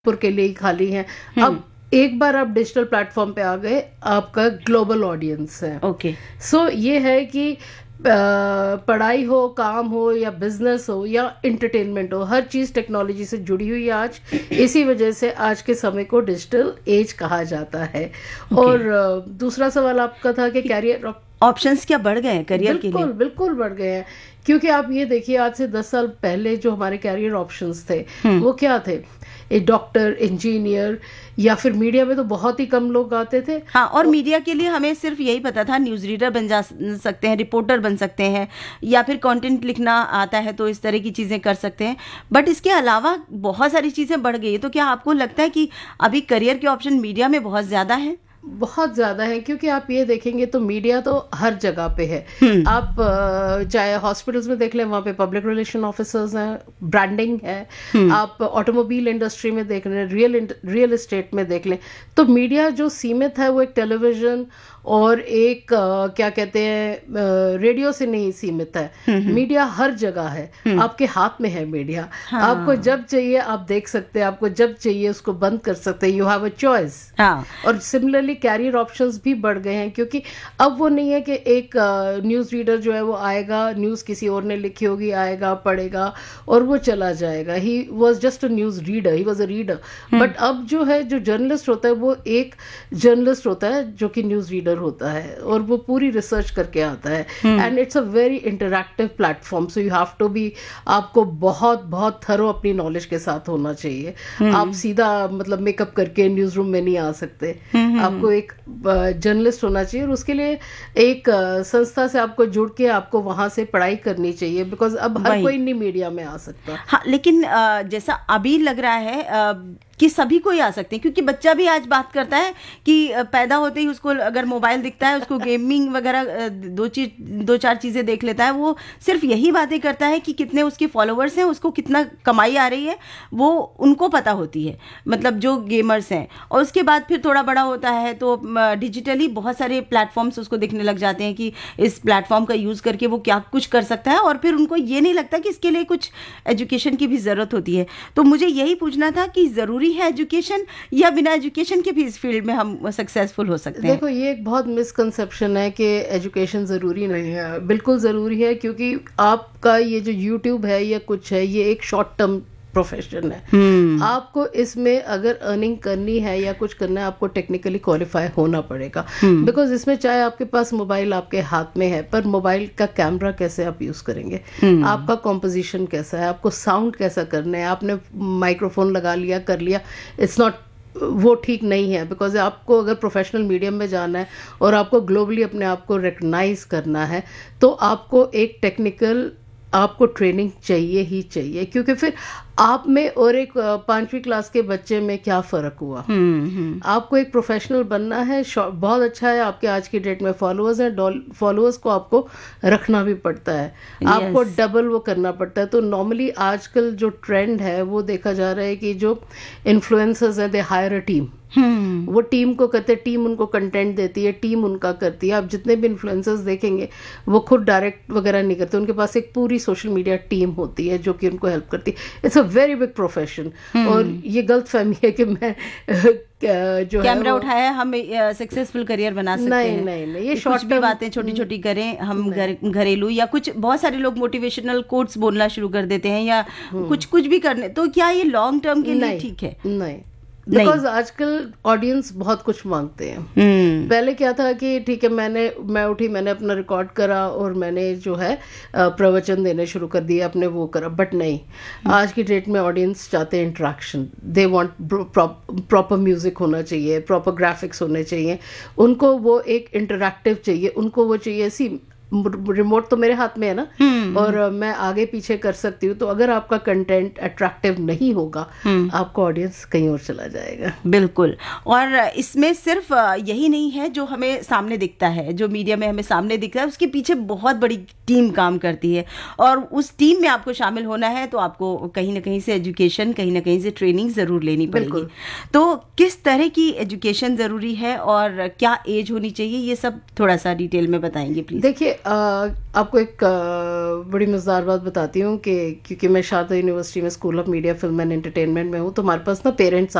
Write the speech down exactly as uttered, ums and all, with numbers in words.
पुर के लिए ही खाली हैं। अब एक बार आप डिजिटल प्लेटफॉर्म पे आ गए, आपका ग्लोबल ऑडियंस है। ओके सो ये है कि पढ़ाई हो, काम हो या बिजनेस हो या एंटरटेनमेंट हो, हर चीज टेक्नोलॉजी से जुड़ी हुई है आज। इसी वजह से आज के समय को डिजिटल एज कहा जाता है। okay. और दूसरा सवाल आपका था कि कैरियर ऑप्शंस क्या बढ़ गए हैं करियर के लिए? बिल्कुल बिल्कुल बढ़ गए हैं, क्योंकि आप ये देखिए आज से दस साल पहले जो हमारे कैरियर ऑप्शंस थे वो क्या थे? एक डॉक्टर, इंजीनियर या फिर मीडिया में तो बहुत ही कम लोग आते थे। हाँ, और मीडिया के लिए हमें सिर्फ यही पता था, न्यूज़ रीडर बन जा सकते हैं, रिपोर्टर बन सकते हैं, या फिर कंटेंट लिखना आता है तो इस तरह की चीज़ें कर सकते हैं। बट इसके अलावा बहुत सारी चीज़ें बढ़ गई है। तो क्या आपको लगता है कि अभी करियर के ऑप्शन मीडिया में बहुत ज़्यादा है? बहुत ज्यादा है, क्योंकि आप ये देखेंगे तो मीडिया तो हर जगह पे है। आप चाहे हॉस्पिटल्स में देख लें, वहाँ पे पब्लिक रिलेशन ऑफिसर्स हैं, ब्रांडिंग है। आप ऑटोमोबाइल इंडस्ट्री में देख लें, रियल रियल एस्टेट में देख लें, तो मीडिया जो सीमित है वो एक टेलीविजन और एक आ, क्या कहते हैं रेडियो से नहीं सीमित है। मीडिया हर जगह है, आपके हाथ में है मीडिया। हाँ। आपको जब चाहिए आप देख सकते हैं, आपको जब चाहिए उसको बंद कर सकते हैं। You have a choice. और सिमिलरली कैरियर ऑप्शंस भी बढ़ गए हैं, क्योंकि अब वो नहीं है कि एक न्यूज़ रीडर जो है वो आएगा, न्यूज़ किसी और ने लिखी होगी, आएगा पढ़ेगा और वो चला जाएगा। He was just a news reader, he was a reader. But अब जो है जो जर्नलिस्ट होता है वो एक जर्नलिस्ट होता है जो कि न्यूज़ रीडर होता है, और वो पूरी रिसर्च करके आता है। And it's a very interactive platform, so you have to be, आपको बहुत बहुत थरो अपनी नॉलेज के साथ होना चाहिए। आप सीधा मतलब मेकअप करके न्यूज रूम में नहीं आ सकते। आपको एक जर्नलिस्ट होना चाहिए, और उसके लिए एक संस्था से आपको जुड़ के आपको वहां से पढ़ाई करनी चाहिए, बिकॉज अब हर कोई नहीं मीडिया में आ सकता। हाँ, लेकिन जैसा अभी लग रहा है कि सभी को ही आ सकते हैं, क्योंकि बच्चा भी आज बात करता है कि पैदा होते ही उसको अगर मोबाइल दिखता है, उसको गेमिंग वगैरह दो चीज दो चार चीज़ें देख लेता है। वो सिर्फ यही बातें करता है कि कितने उसके फॉलोअर्स हैं, उसको कितना कमाई आ रही है, वो उनको पता होती है, मतलब जो गेमर्स हैं। और उसके बाद फिर थोड़ा बड़ा होता है तो डिजिटली बहुत सारे प्लेटफॉर्म्स उसको दिखने लग जाते हैं कि इस प्लेटफॉर्म का यूज़ करके वो क्या कुछ कर सकता है, और फिर उनको ये नहीं लगता कि इसके लिए कुछ एजुकेशन की भी ज़रूरत होती है। तो मुझे यही पूछना था कि ज़रूरी है एजुकेशन, या बिना एजुकेशन के भी इस फील्ड में हम सक्सेसफुल हो सकते हैं? देखो, ये एक बहुत मिसकंसेप्शन है कि एजुकेशन ज़रूरी नहीं है। बिल्कुल ज़रूरी है, क्योंकि आपका ये जो यूट्यूब है या कुछ है, ये एक शॉर्ट टर्म प्रोफेशन है। hmm. आपको इसमें अगर अर्निंग करनी है या कुछ करना है, आपको टेक्निकली क्वालिफाई होना पड़ेगा। Because hmm. इसमें चाहे आपके पास मोबाइल आपके हाथ में है, पर मोबाइल का कैमरा कैसे आप यूज करेंगे, hmm. आपका कॉम्पोजिशन कैसा है, आपको साउंड कैसा करना है। आपने माइक्रोफोन लगा लिया, कर लिया, इट्स नॉट, वो ठीक नहीं है। बिकॉज आपको अगर प्रोफेशनल मीडियम में जाना है और आपको ग्लोबली अपने आप को रिकग्नाइज करना है, तो आपको एक टेक्निकल आपको ट्रेनिंग चाहिए ही चाहिए। क्योंकि फिर आप में और एक पांचवी क्लास के बच्चे में क्या फर्क हुआ। hmm, hmm. आपको एक प्रोफेशनल बनना है। बहुत अच्छा है आपके आज की डेट में फॉलोअर्स हैं, फॉलोअर्स को आपको रखना भी पड़ता है। yes. आपको डबल वो करना पड़ता है। तो नॉर्मली आजकल जो ट्रेंड है वो देखा जा रहा है कि जो इन्फ्लुएंसर्स हैं, they hire a team. Hmm. वो टीम को कहते हैं, टीम उनको कंटेंट देती है, टीम उनका करती है। आप जितने भी इन्फ्लुएंसर्स देखेंगे वो खुद डायरेक्ट वगैरह नहीं करते, उनके पास एक पूरी सोशल मीडिया टीम होती है जो कि उनको हेल्प करती है। It's a very big profession. और ये गलत फहमी है कि मैं जो कैमरा उठाया हम सक्सेसफुल करियर बना सकते नहीं, हैं। नहीं नहीं, ये शॉर्ट भी बातें छोटी छोटी करें हम, घर घरेलू या कुछ, बहुत सारे लोग मोटिवेशनल कोट्स बोलना शुरू कर देते हैं या कुछ कुछ भी करने, तो क्या ये लॉन्ग टर्म के लिए ठीक है? नहीं, बिकॉज आजकल ऑडियंस बहुत कुछ मांगते हैं। hmm. पहले क्या था कि ठीक है, मैंने मैं उठी, मैंने अपना रिकॉर्ड करा और मैंने जो है प्रवचन देने शुरू कर दिए, अपने वो करा। बट नहीं, hmm. आज की डेट में ऑडियंस चाहते हैं interaction. They want proper music होना चाहिए, प्रॉपर ग्राफिक्स होने चाहिए, उनको वो एक इंटरैक्टिव चाहिए, उनको वो चाहिए। सी रिमोट तो मेरे हाथ में है ना, hmm. और मैं आगे पीछे कर सकती हूँ। तो अगर आपका कंटेंट अट्रैक्टिव नहीं होगा, hmm. आपका ऑडियंस कहीं और चला जाएगा। बिल्कुल। और इसमें सिर्फ यही नहीं है जो हमें सामने दिखता है, जो मीडिया में हमें सामने दिखता है, उसके पीछे बहुत बड़ी टीम काम करती है, और उस टीम में आपको शामिल होना है तो आपको कहीं ना कहीं से एजुकेशन, कहीं ना कहीं से ट्रेनिंग जरूर लेनी पड़ेगी। तो किस तरह की एजुकेशन जरूरी है और क्या एज होनी चाहिए, ये सब थोड़ा सा डिटेल में बताएंगे प्लीज। देखिए, आ, आपको एक आ, बड़ी मज़ेदार बात बताती हूँ कि क्योंकि मैं शारदा यूनिवर्सिटी में school of media film and entertainment में हूँ, तो हमारे पास ना पेरेंट्स